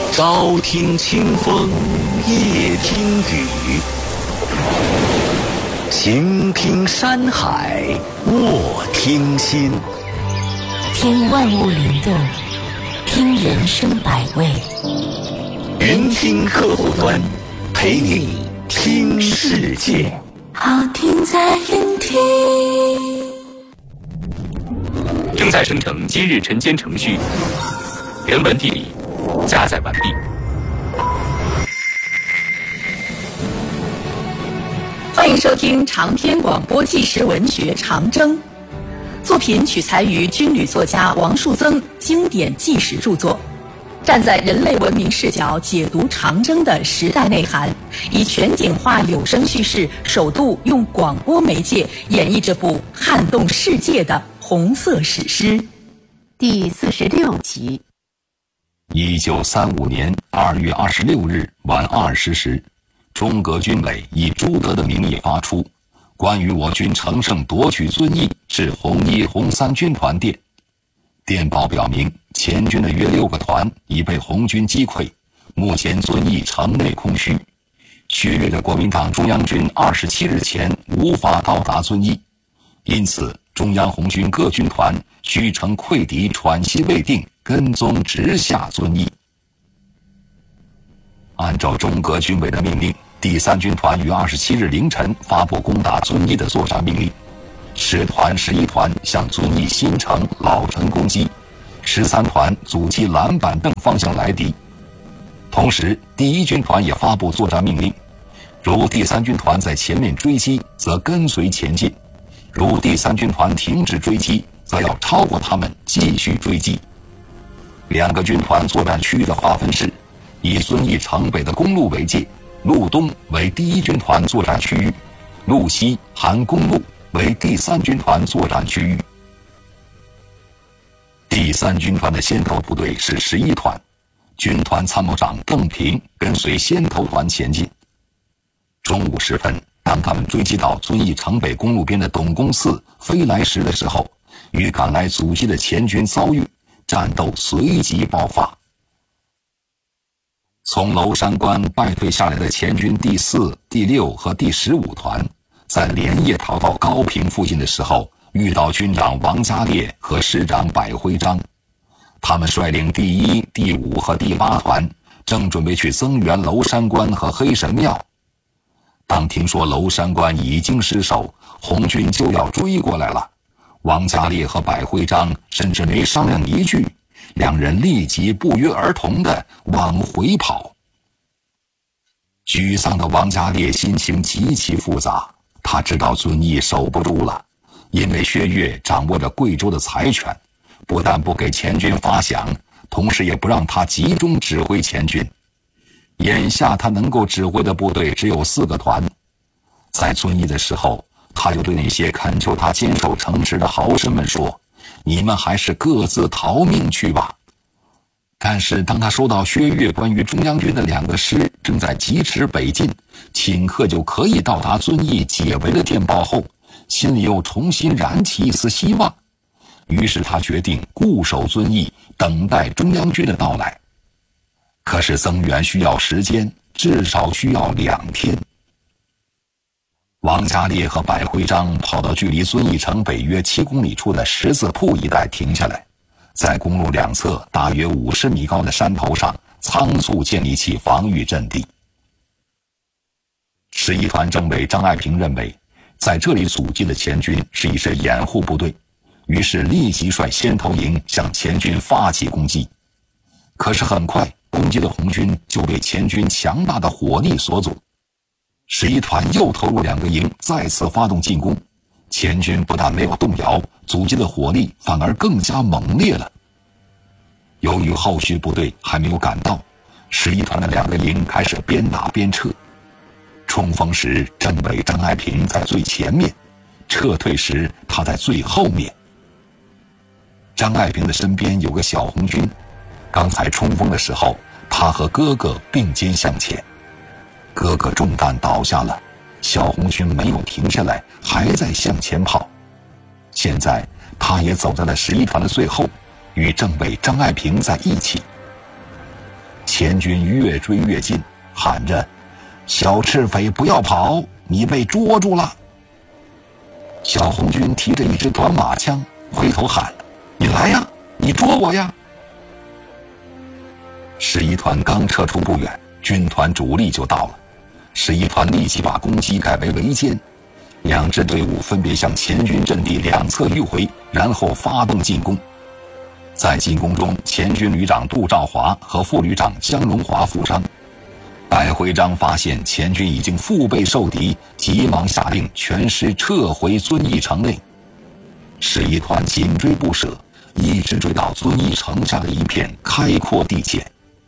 朝听清风，夜听雨，行听山海，卧听心。 听万物灵动，听人生百味。 云听客户端，陪你听世界。 好听在云听。 正在生成今日晨间程序，人文地理加载完毕。 欢迎收听长篇广播纪实文学《长征》，作品取材于军旅作家王树增经典纪实著作，站在人类文明视角解读长征的时代内涵，以全景化有声叙事，首度用广播媒介演绎这部撼动世界的红色史诗。 第46集。 1935年2月26日晚20时，中革军委以朱德的名义发出关于我军乘胜夺取遵义至红一、红三军团电。电报表明，前军的约6个团已被红军击溃，目前遵义城内空虚，薛岳的国民党中央军27日前无法到达遵义，因此中央红军各军团需乘溃敌喘息未定，跟踪直下遵义。按照中革军委的命令，第3军团于27日凌晨发布攻打遵义的作战命令。10团、11团向遵义新城、老城攻击，13团阻击蓝板凳方向来敌。同时，第1军团也发布作战命令，如第3军团在前面追击，则跟随前进；如第3军团停止追击，则要超过他们继续追击。2个军团作战区域的划分是：以遵义城北的公路为界，路东为第1军团作战区域，路西含公路为第3军团作战区域。第3军团的先头部队是11团，军团参谋长邓平跟随先头团前进。中午时分，当他们追击到遵义城北公路边的董公寺、飞来石的时候，与赶来阻击的前军遭遇，战斗随即爆发。从娄山关败退下来的前军第4、第6和第15团，在连夜逃到高平附近的时候，遇到军长王家烈和师长百辉章。他们率领第1、第5和第8团，正准备去增援娄山关和黑神庙。当听说娄山关已经失守，红军就要追过来了，王家烈和百辉章甚至没商量一句，两人立即不约而同地往回跑。沮丧的王家烈心情极其复杂，他知道遵义守不住了，因为薛岳掌握着贵州的财权，不但不给前军发饷，同时也不让他集中指挥前军。眼下他能够指挥的部队只有4个团。在遵义的时候，他就对那些恳求他坚守城池的豪绅们说，你们还是各自逃命去吧。但是当他收到薛岳关于中央军的2个师正在疾驰北进，顷刻就可以到达遵义解围的电报后，心里又重新燃起一丝希望。于是他决定固守遵义，等待中央军的到来。可是增援需要时间，至少需要2天。王家烈和百辉章跑到距离遵义城北约7公里处的十字铺一带停下来，在公路2侧大约50米高的山头上仓促建立起防御阵地。11团政委张爱萍认为，在这里阻击的前军是一支掩护部队，于是立即率先头营向前军发起攻击。可是很快，攻击的红军就被前军强大的火力所阻。11团又投入2个营，再次发动进攻。前军不但没有动摇，阻击的火力反而更加猛烈了。由于后续部队还没有赶到，11团的2个营开始边打边撤。冲锋时，政委张爱萍在最前面，撤退时他在最后面。张爱萍的身边有个小红军，刚才冲锋的时候，他和哥哥并肩向前。哥哥中弹倒下了，小红军没有停下来，还在向前跑。现在他也走在了11团的最后，与政委张爱萍在一起。 前军越追越近，喊着：“小赤匪不要跑，你被捉住了！”小红军提着一支短马枪，回头喊：“你来呀，你捉我呀！”11团刚撤出不远，军团主力就到了。11团立即把攻击改为围歼，两支队伍分别向前军阵地两侧迂回，然后发动进攻。在进攻中，前军旅长杜兆华和副旅长江荣华负伤。白徽章发现前军已经腹背受敌，急忙下令全师撤回遵义城内。11团紧追不舍，一直追到遵义城下的一片开阔地界。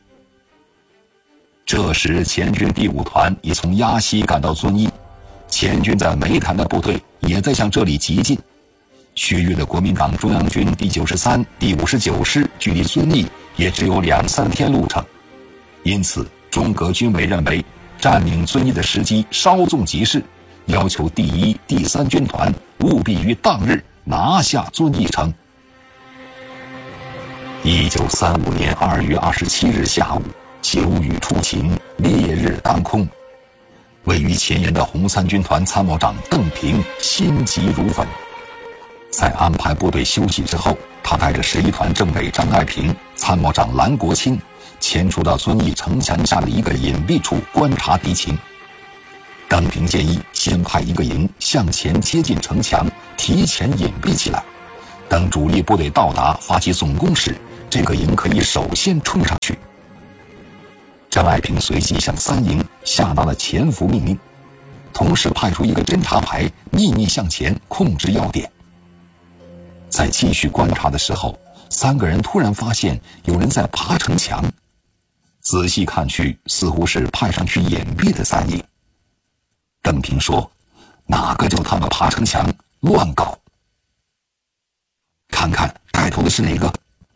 这时前军第5团已从鸭溪赶到遵义，前军在梅潭的部队也在向这里急进。薛岳的国民党中央军第93、第59师距离遵义也只有2-3天路程，因此中革军委认为占领遵义的时机稍纵即逝，要求第1、第3军团务必于当日拿下遵义城。1935年2月27日下午，九雨初晴，烈日当空。位于前沿的红三军团参谋长邓平心急如焚。在安排部队休息之后，他带着11团政委张爱萍、参谋长蓝国清潜出到遵义城墙下的一个隐蔽处观察敌情。邓平建议先派一个营向前接近城墙，提前隐蔽起来，等主力部队到达发起总攻时，这个营可以首先冲上去。张爱萍随即向3营下达了潜伏命令，同时派出一个侦察排秘密向前控制要点。在继续观察的时候，3个人突然发现有人在爬城墙，仔细看去，似乎是派上去掩蔽的3营。邓平说：“哪个叫他们爬城墙，乱搞！看看带头的是哪个？”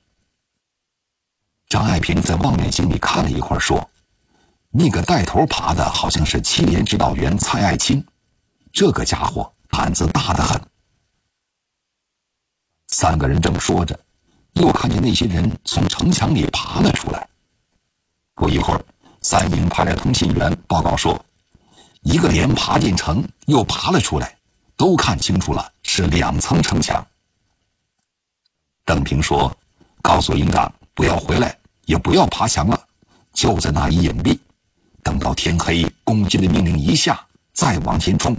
张爱萍在望远镜里看了一会儿，说：“那个带头爬的好像是7连指导员蔡爱卿，这个家伙胆子大得很。”3个人正说着，又看见那些人从城墙里爬了出来。不一会儿，3营派来通信员报告说，一个连爬进城又爬了出来，都看清楚了，是2层城墙。邓平说：“告诉营长，不要回来，也不要爬墙了，就在那里隐蔽，等到天黑，攻击的命令一下，再往前冲。”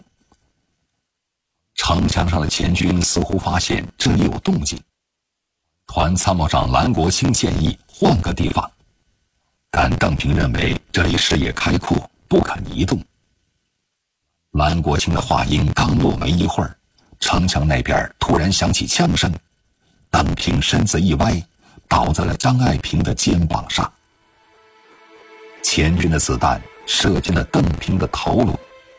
城墙上的前军似乎发现这里有动静，团参谋长蓝国清建议换个地方，但邓平认为这里视野开阔，不肯移动。蓝国清的话音刚落没一会儿，城墙那边突然响起枪声，邓平身子一歪，倒在了张爱萍的肩膀上。前军的子弹射进了邓平的头颅。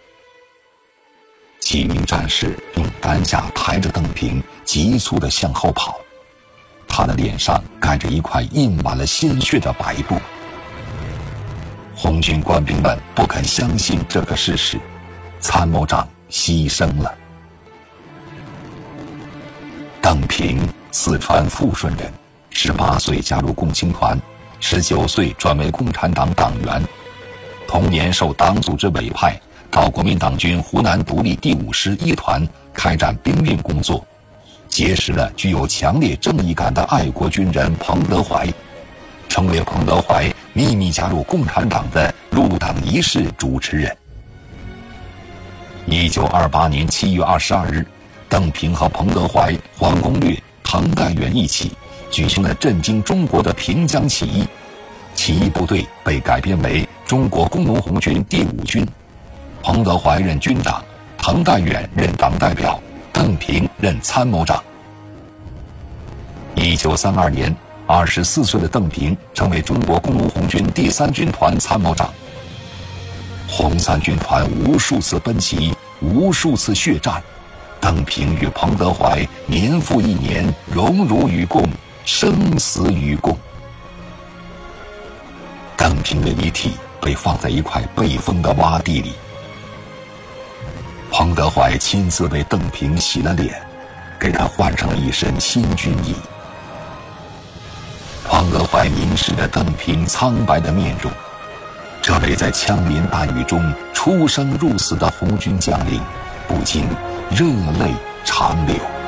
几名战士用担架抬着邓平，急促地向后跑。他的脸上盖着一块印满了鲜血的白布。红军官兵们不肯相信这个事实，参谋长牺牲了。邓平，四川富顺人，18岁加入共青团，19岁转为共产党党员。同年受党组织委派到国民党军湖南独立第5师1团开展兵运工作，结识了具有强烈正义感的爱国军人彭德怀，成为彭德怀秘密加入共产党的入党仪式主持人。1928年7月22日，邓平和彭德怀、黄公略、滕代远一起举行了震惊中国的平江起义，起义部队被改编为中国工农红军第5军，彭德怀任军长，滕代远任党代表，邓平任参谋长。1932年，24岁的邓平成为中国工农红军第3军团参谋长。红三军团无数次奔袭，无数次血战，邓平与彭德怀年复一年，荣辱与共，生死与共。邓平的遗体被放在一块被封的洼地里。彭德怀亲自为邓平洗了脸，给他换上了一身新军衣。彭王娥怀凝视着邓平苍白的面容，这位在枪林弹雨中出生入死的红军将领不禁热泪长流。